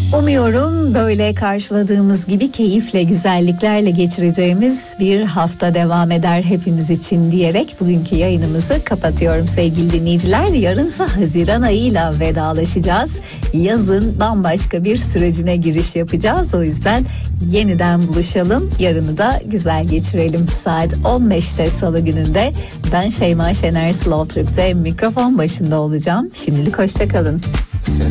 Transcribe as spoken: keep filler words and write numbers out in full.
Umuyorum böyle karşıladığımız gibi keyifle, güzelliklerle geçireceğimiz bir hafta devam eder hepimiz için diyerek bugünkü yayınımızı kapatıyorum sevgili dinleyiciler. Yarınsa Haziran ayıyla vedalaşacağız. Yazın bambaşka bir sürecine giriş yapacağız. O yüzden yeniden buluşalım. Yarını da güzel geçirelim. Saat on beşte Salı gününde ben Şeyma Şener Slow Türk'te mikrofon başında olacağım. Şimdilik hoşça kalın.